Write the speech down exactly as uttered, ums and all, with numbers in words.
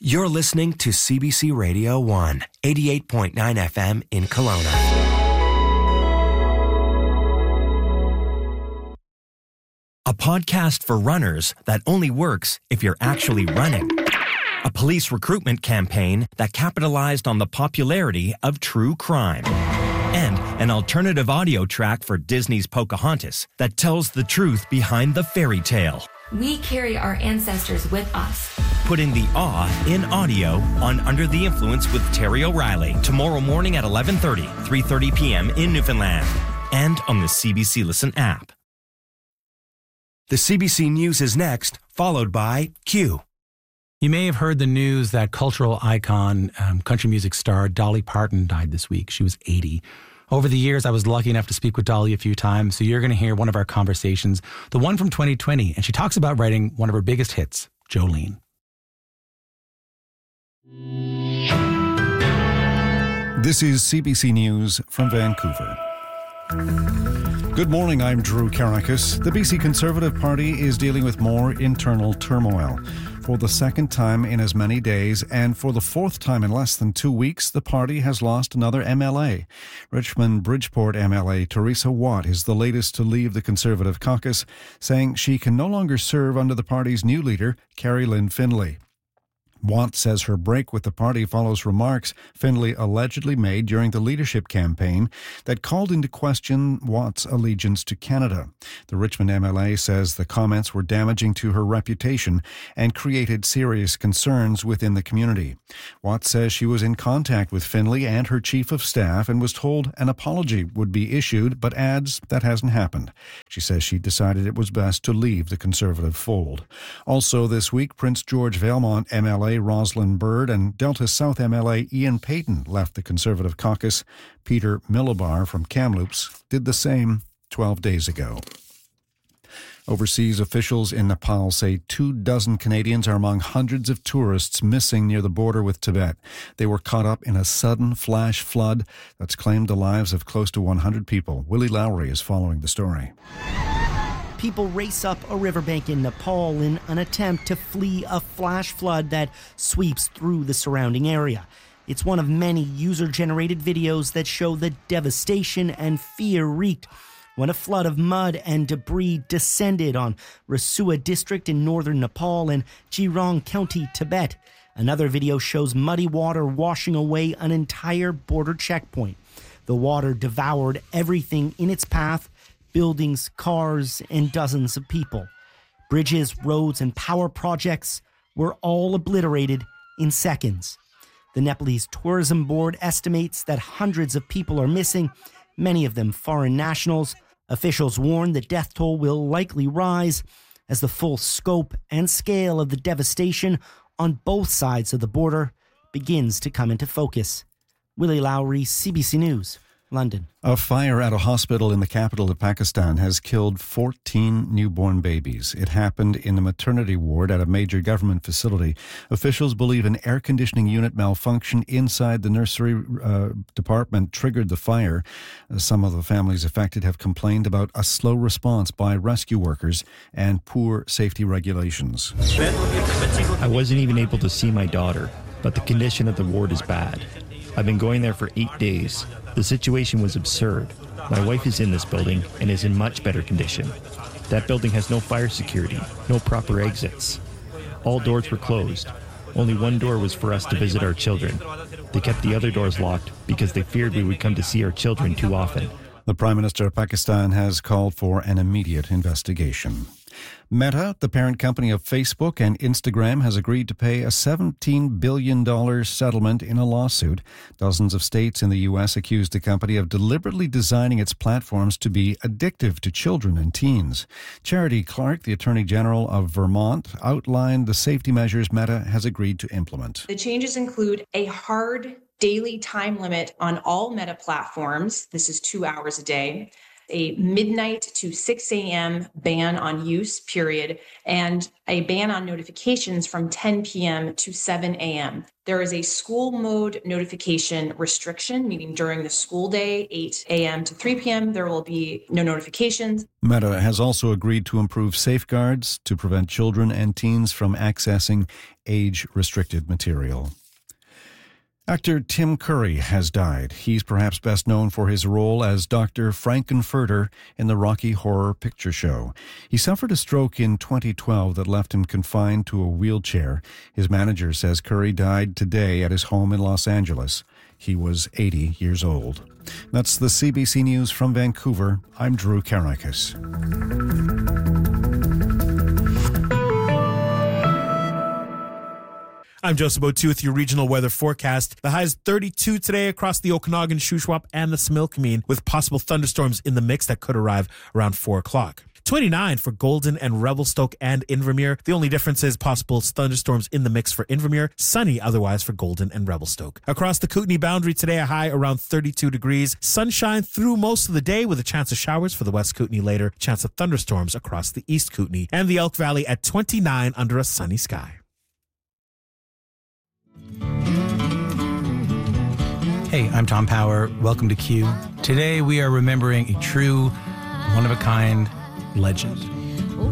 You're listening to C B C Radio one, eighty-eight point nine F M in Kelowna. A podcast for runners that only works if you're actually running. A police recruitment campaign that capitalized on the popularity of true crime. And an alternative audio track for Disney's Pocahontas that tells the truth behind the fairy tale. We carry our ancestors with us. Putting the awe in audio on Under the Influence with Terry O'Reilly tomorrow morning at eleven thirty, three thirty p.m. in Newfoundland and on the C B C Listen app. The C B C News is next, followed by Q. You may have heard the news that cultural icon, um, country music star Dolly Parton died this week. She was eighty. Over the years, I was lucky enough to speak with Dolly a few times, so you're going to hear one of our conversations, the one from twenty twenty, and she talks about writing one of her biggest hits, Jolene. This is C B C News from Vancouver. Good morning, I'm Drew Karakis. The B C Conservative Party is dealing with more internal turmoil. For the second time in as many days, and for the fourth time in less than two weeks, the party has lost another M L A. Richmond-Bridgeport M L A Teresa Watt is the latest to leave the Conservative caucus, saying she can no longer serve under the party's new leader, Carrie Lynn Findlay. Watt says her break with the party follows remarks Findlay allegedly made during the leadership campaign that called into question Watt's allegiance to Canada. The Richmond M L A says the comments were damaging to her reputation and created serious concerns within the community. Watt says she was in contact with Findlay and her chief of staff and was told an apology would be issued, but adds that hasn't happened. She says she decided it was best to leave the Conservative fold. Also this week, Prince George Valemount M L A Rosalind Bird and Delta South M L A Ian Payton left the Conservative caucus. Peter Milobar from Kamloops did the same twelve days ago. Overseas officials in Nepal say two dozen Canadians are among hundreds of tourists missing near the border with Tibet. They were caught up in a sudden flash flood that's claimed the lives of close to one hundred people. Willie Lowry is following the story. People race up a riverbank in Nepal in an attempt to flee a flash flood that sweeps through the surrounding area. It's one of many user-generated videos that show the devastation and fear wreaked when a flood of mud and debris descended on Rasua district in northern Nepal and Jirong County, Tibet. Another video shows muddy water washing away an entire border checkpoint. The water devoured everything in its path: buildings, cars, and dozens of people. Bridges, roads, and power projects were all obliterated in seconds. The Nepalese Tourism Board estimates that hundreds of people are missing, many of them foreign nationals. Officials warn the death toll will likely rise as the full scope and scale of the devastation on both sides of the border begins to come into focus. Willie Lowry, C B C News, London. A fire at a hospital in the capital of Pakistan has killed fourteen newborn babies. It happened in a maternity ward at a major government facility. Officials believe an air conditioning unit malfunction inside the nursery uh, department triggered the fire. Uh, some of the families affected have complained about a slow response by rescue workers and poor safety regulations. I wasn't even able to see my daughter, but the condition of the ward is bad. I've been going there for eight days. The situation was absurd. My wife is in this building and is in much better condition. That building has no fire security, no proper exits. All doors were closed. Only one door was for us to visit our children. They kept the other doors locked because they feared we would come to see our children too often. The Prime Minister of Pakistan has called for an immediate investigation. Meta, the parent company of Facebook and Instagram, has agreed to pay a seventeen billion dollars settlement in a lawsuit. Dozens of states in the U S accused the company of deliberately designing its platforms to be addictive to children and teens. Charity Clark, the Attorney General of Vermont, outlined the safety measures Meta has agreed to implement. The changes include a hard daily time limit on all Meta platforms. This is two hours a day. a midnight to six a.m. ban on use, period, and a ban on notifications from ten p.m. to seven a.m. There is a school mode notification restriction, meaning during the school day, eight a.m. to three p.m., there will be no notifications. Meta has also agreed to improve safeguards to prevent children and teens from accessing age-restricted material. Actor Tim Curry has died. He's perhaps best known for his role as Doctor Frankenfurter in the Rocky Horror Picture Show. He suffered a stroke in twenty twelve that left him confined to a wheelchair. His manager says Curry died today at his home in Los Angeles. He was eighty years old. That's the C B C News from Vancouver. I'm Drew Karakis. I'm Joseph O'Toole with your regional weather forecast. The high is thirty-two today across the Okanagan, Shuswap, and the Similkameen, with possible thunderstorms in the mix that could arrive around four o'clock. twenty-nine for Golden and Revelstoke and Invermere. The only difference is possible thunderstorms in the mix for Invermere, sunny otherwise for Golden and Revelstoke. Across the Kootenay boundary today, a high around thirty-two degrees. Sunshine through most of the day with a chance of showers for the West Kootenay later, chance of thunderstorms across the East Kootenay, and the Elk Valley at twenty-nine under a sunny sky. Hey, I'm Tom Power. Welcome to Q. Today we are remembering a true, one-of-a-kind legend.